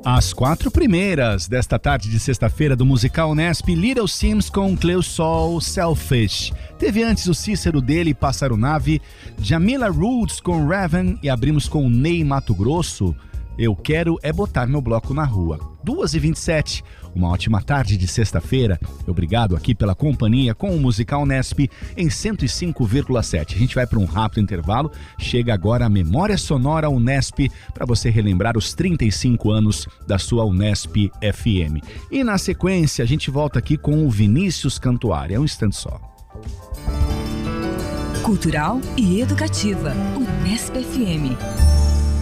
As 4 primeiras desta tarde de sexta-feira do musical Nesp, Little Sims com Cleo Sol, Selfish. Teve antes o Cícero dele, Pássaro Nave, Jamila Roots com Raven e abrimos com Ney Mato Grosso, Eu Quero É Botar Meu Bloco na Rua. 2h27, uma ótima tarde de sexta-feira. Obrigado aqui pela companhia com o musical Nesp em 105,7. A gente vai para um rápido intervalo. Chega agora a Memória Sonora Unesp para você relembrar os 35 anos da sua Unesp FM. E na sequência a gente volta aqui com o Vinícius Cantuária. É um instante só. Cultural e educativa. Unesp FM.